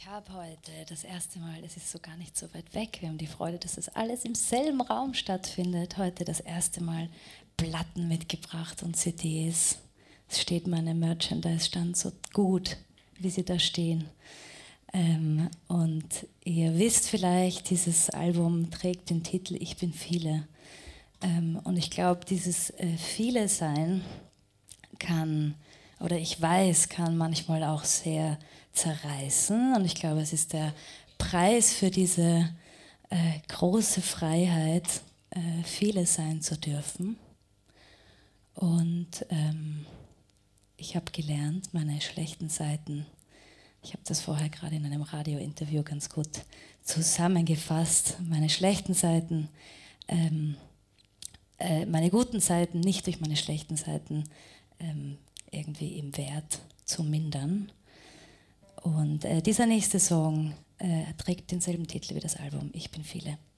habe heute das erste Mal, es ist so gar nicht so weit weg, wir haben die Freude, dass das alles im selben Raum stattfindet, heute das erste Mal Platten mitgebracht und CDs. Es steht meine Merchandise-Stand so gut, wie sie da stehen. Und ihr wisst vielleicht, dieses Album trägt den Titel Ich bin viele. Und ich glaube, dieses Viele Sein kann, oder ich weiß, kann manchmal auch sehr zerreißen. Und ich glaube, es ist der Preis für diese große Freiheit, viele sein zu dürfen. Und ich habe gelernt, meine schlechten Seiten, ich habe das vorher gerade in einem Radiointerview ganz gut zusammengefasst, meine schlechten Seiten, meine guten Seiten nicht durch meine schlechten Seiten irgendwie im Wert zu mindern. Und dieser nächste Song trägt denselben Titel wie das Album Ich bin viele.